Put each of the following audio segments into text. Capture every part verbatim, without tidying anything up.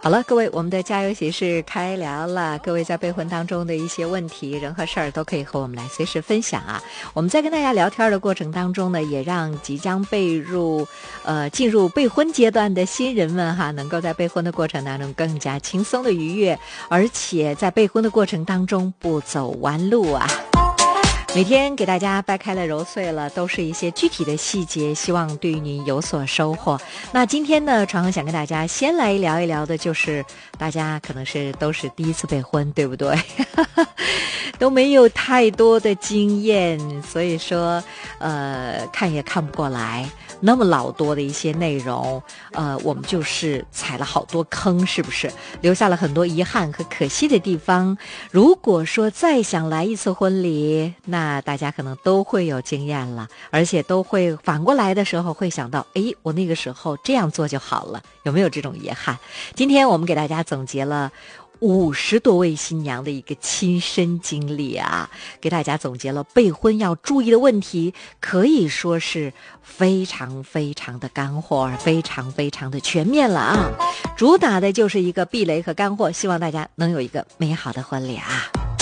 好了，各位，我们的家有喜事开聊了。各位在备婚当中的一些问题、人和事儿都可以和我们来随时分享啊。我们在跟大家聊天的过程当中呢，也让即将备入呃进入备婚阶段的新人们哈，能够在备婚的过程当中更加轻松的愉悦，而且在备婚的过程当中不走弯路啊。每天给大家掰开了揉碎了，都是一些具体的细节，希望对于您有所收获。那今天呢，传恒想跟大家先来聊一聊的，就是大家可能是都是第一次备婚，对不对？都没有太多的经验，所以说呃看也看不过来，那么老多的一些内容，呃我们就是踩了好多坑，是不是留下了很多遗憾和可惜的地方。如果说再想来一次婚礼，那大家可能都会有经验了，而且都会反过来的时候会想到，诶，我那个时候这样做就好了，有没有这种遗憾？今天我们给大家总结了五十多位新娘的一个亲身经历啊，给大家总结了备婚要注意的问题，可以说是非常非常的干货，非常非常的全面了啊！主打的就是一个避雷和干货，希望大家能有一个美好的婚礼啊！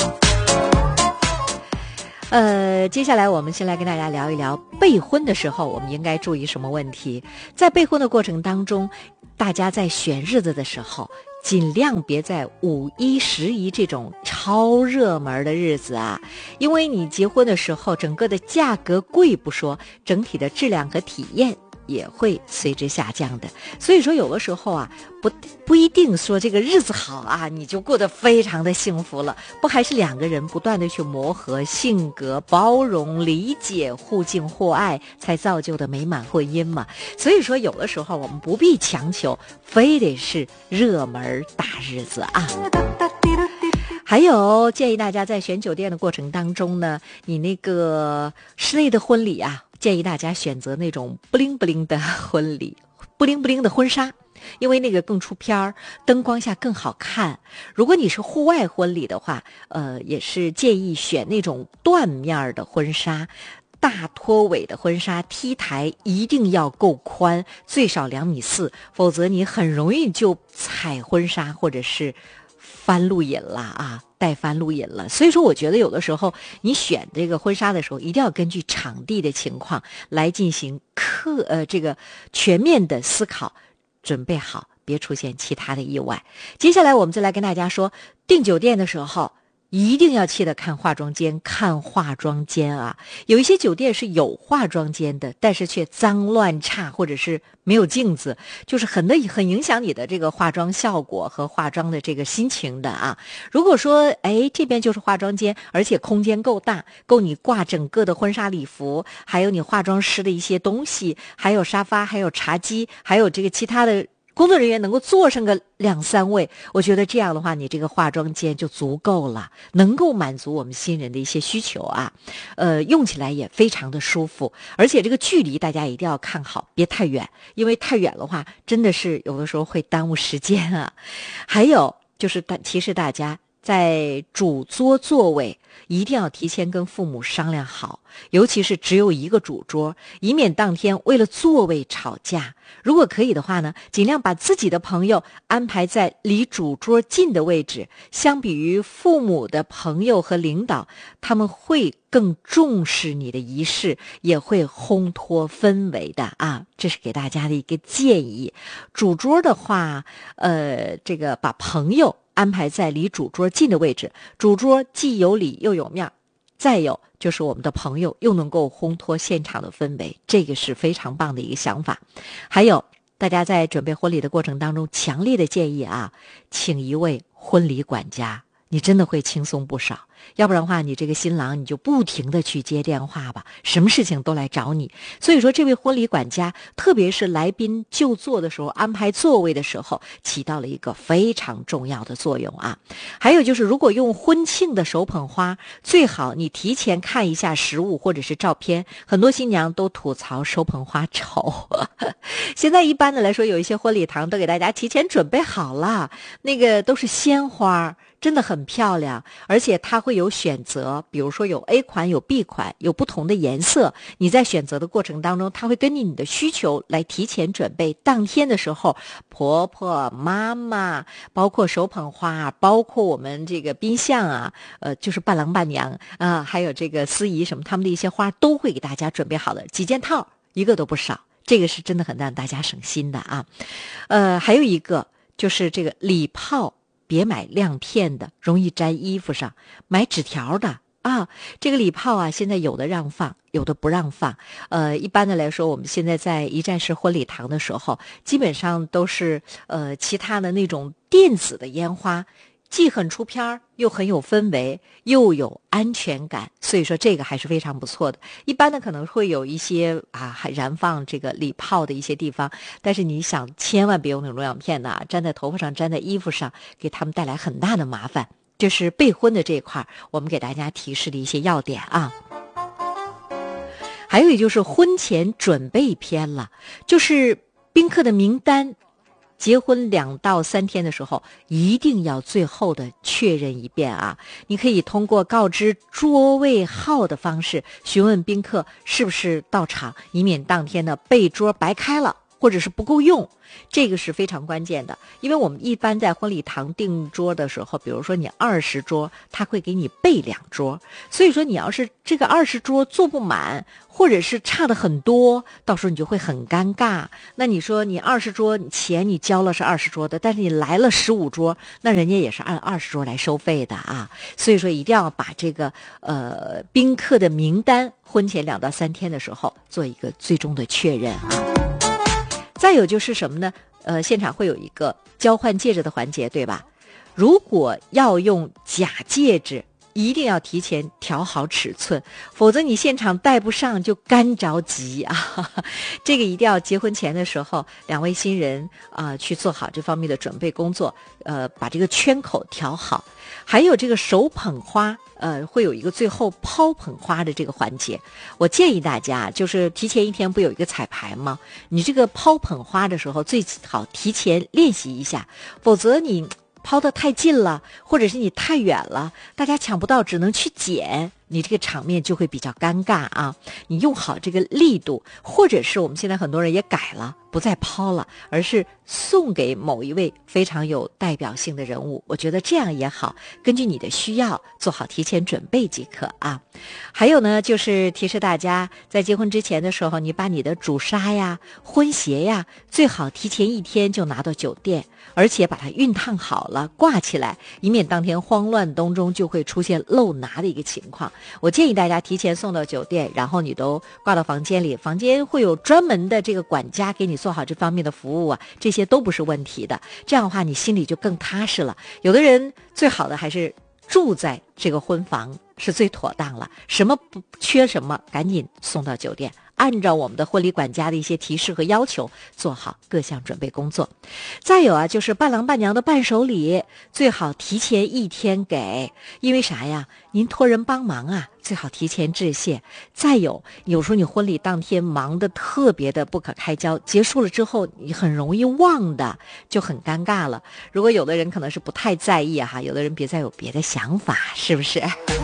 呃，接下来我们先来跟大家聊一聊备婚的时候我们应该注意什么问题。在备婚的过程当中，大家在选日子的时候，尽量别在五一、十一这种超热门的日子啊，因为你结婚的时候，整个的价格贵不说，整体的质量和体验也会随之下降的。所以说有的时候啊，不不一定说这个日子好啊，你就过得非常的幸福了，不还是两个人不断的去磨合，性格包容理解，互敬互爱，才造就的美满婚姻嘛。所以说有的时候我们不必强求非得是热门大日子啊。还有建议大家在选酒店的过程当中呢，你那个室内的婚礼啊，建议大家选择那种不灵不灵的婚礼，不灵不灵的婚纱，因为那个更出片儿，灯光下更好看。如果你是户外婚礼的话，呃，也是建议选那种缎面的婚纱，大拖尾的婚纱，T台一定要够宽，最少两米四，否则你很容易就踩婚纱或者是翻路引了啊，带翻路引了。所以说我觉得有的时候你选这个婚纱的时候，一定要根据场地的情况来进行客呃这个全面的思考，准备好，别出现其他的意外。接下来我们再来跟大家说，订酒店的时候一定要记得看化妆间，看化妆间啊！有一些酒店是有化妆间的，但是却脏乱差，或者是没有镜子，就是很的很影响你的这个化妆效果和化妆的这个心情的啊。如果说哎这边就是化妆间，而且空间够大，够你挂整个的婚纱礼服，还有你化妆师的一些东西，还有沙发，还有茶几，还有这个其他的工作人员能够坐上个两三位，我觉得这样的话你这个化妆间就足够了，能够满足我们新人的一些需求啊，呃，用起来也非常的舒服，而且这个距离大家一定要看好，别太远，因为太远的话真的是有的时候会耽误时间啊。还有就是提示大家，在主桌座位一定要提前跟父母商量好，尤其是只有一个主桌，以免当天为了座位吵架。如果可以的话呢，尽量把自己的朋友安排在离主桌近的位置，相比于父母的朋友和领导，他们会更重视你的仪式，也会烘托氛围的啊，这是给大家的一个建议。主桌的话，呃，这个把朋友安排在离主桌近的位置，主桌既有礼又有面，再有就是我们的朋友又能够烘托现场的氛围，这个是非常棒的一个想法。还有大家在准备婚礼的过程当中，强烈的建议啊，请一位婚礼管家，你真的会轻松不少。要不然的话，你这个新郎你就不停的去接电话吧，什么事情都来找你。所以说这位婚礼管家，特别是来宾就座的时候，安排座位的时候，起到了一个非常重要的作用啊。还有就是如果用婚庆的手捧花，最好你提前看一下实物或者是照片。很多新娘都吐槽手捧花丑现在一般的来说，有一些婚礼堂都给大家提前准备好了，那个都是鲜花，真的很漂亮，而且它会有选择，比如说有 A 款有 B 款，有不同的颜色，你在选择的过程当中，它会根据你的需求来提前准备，当天的时候婆婆妈妈包括手捧花，包括我们这个冰箱啊，呃就是伴郎伴娘啊、呃，还有这个司仪什么，他们的一些花都会给大家准备好的，几件套一个都不少，这个是真的很让大家省心的啊。呃还有一个就是这个礼炮别买亮片的，容易粘衣服上，买纸条的啊。这个礼炮啊，现在有的让放，有的不让放。呃，一般的来说，我们现在在一站式婚礼堂的时候，基本上都是呃其他的那种电子的烟花。既很出片儿，又很有氛围，又有安全感，所以说这个还是非常不错的。一般的可能会有一些啊，还燃放这个礼炮的一些地方，但是你想，千万别用那种亮片呐，粘在头发上，粘在衣服上，给他们带来很大的麻烦。这是备婚的这一块，我们给大家提示的一些要点啊。还有也就是婚前准备篇了，就是宾客的名单。结婚两到三天的时候，一定要最后的确认一遍啊！你可以通过告知桌位号的方式询问宾客是不是到场，以免当天的备桌白开了，或者是不够用。这个是非常关键的，因为我们一般在婚礼堂订桌的时候，比如说你二十桌，他会给你备两桌，所以说你要是这个二十桌坐不满，或者是差的很多，到时候你就会很尴尬。那你说你二十桌钱你交了是二十桌的，但是你来了十五桌，那人家也是按二十桌来收费的啊。所以说一定要把这个呃宾客的名单婚前两到三天的时候做一个最终的确认啊。再有就是什么呢？呃，现场会有一个交换戒指的环节，对吧？如果要用假戒指，一定要提前调好尺寸，否则你现场戴不上就干着急啊！这个一定要结婚前的时候，两位新人啊、呃、去做好这方面的准备工作，呃，把这个圈口调好。还有这个手捧花，呃，会有一个最后抛捧花的这个环节。我建议大家，就是提前一天不有一个彩排吗？你这个抛捧花的时候，最好提前练习一下，否则你抛得太近了，或者是你太远了，大家抢不到，只能去捡，你这个场面就会比较尴尬啊。你用好这个力度，或者是我们现在很多人也改了，不再抛了，而是送给某一位非常有代表性的人物，我觉得这样也好，根据你的需要做好提前准备即可啊。还有呢，就是提示大家，在结婚之前的时候，你把你的主纱呀、婚鞋呀，最好提前一天就拿到酒店，而且把它熨烫好了挂起来，以免当天慌乱当中就会出现漏拿的一个情况。我建议大家提前送到酒店，然后你都挂到房间里，房间会有专门的这个管家给你做好这方面的服务啊，这些都不是问题的。这样的话你心里就更踏实了。有的人最好的还是住在这个婚房是最妥当了，什么不缺什么赶紧送到酒店，按照我们的婚礼管家的一些提示和要求做好各项准备工作。再有啊，就是伴郎伴娘的伴手礼最好提前一天给，因为啥呀？您托人帮忙啊，最好提前致谢。再有，有时候你婚礼当天忙得特别的不可开交，结束了之后你很容易忘的，就很尴尬了。如果有的人可能是不太在意哈，有的人别再有别的想法，是不是？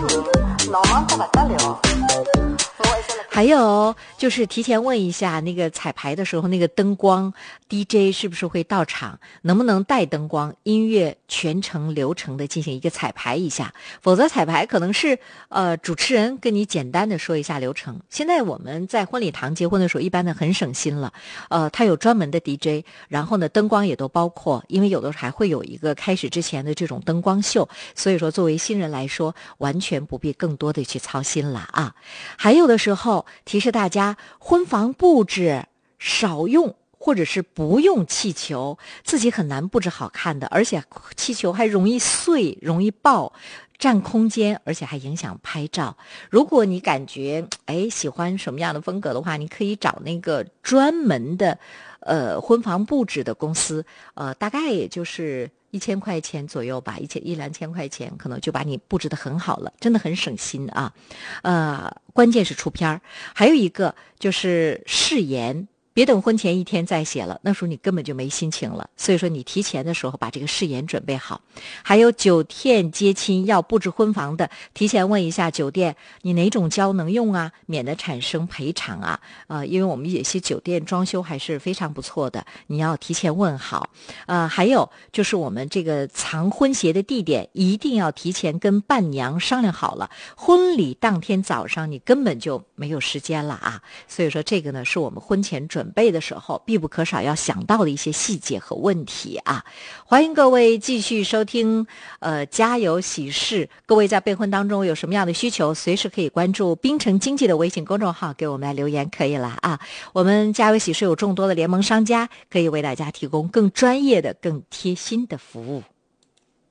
还有就是提前问一下那个彩排的时候，那个灯光 D J 是不是会到场，能不能带灯光，音乐全程流程的进行一个彩排一下。否则彩排可能是呃主持人跟你简单的说一下流程。现在我们在婚礼堂结婚的时候一般的很省心了，呃他有专门的 D J， 然后呢灯光也都包括，因为有的还会有一个开始之前的这种灯光秀，所以说作为新人来说完全不必更多的去操心了啊。还有的时候提示大家，婚房布置少用或者是不用气球，自己很难布置好看的，而且气球还容易碎容易爆，占空间，而且还影响拍照。如果你感觉哎喜欢什么样的风格的话，你可以找那个专门的呃婚房布置的公司，呃大概也就是一千块钱左右吧，一千一两千块钱，可能就把你布置得很好了，真的很省心啊。呃，关键是出片儿，还有一个就是誓言。 别等婚前一天再写了，那时候你根本就没心情了。所以说你提前的时候把这个誓言准备好。还有酒店接亲要布置婚房的，提前问一下酒店你哪种胶能用啊，免得产生赔偿啊。呃，因为我们有些酒店装修还是非常不错的，你要提前问好。呃，还有就是我们这个藏婚鞋的地点一定要提前跟伴娘商量好了，婚礼当天早上你根本就没有时间了啊。所以说这个呢是我们婚前准备的时候必不可少要想到的一些细节和问题啊。欢迎各位继续收听呃家有喜事，各位在备婚当中有什么样的需求，随时可以关注滨城经济的微信公众号给我们来留言可以了啊。我们家有喜事有众多的联盟商家，可以为大家提供更专业的更贴心的服务。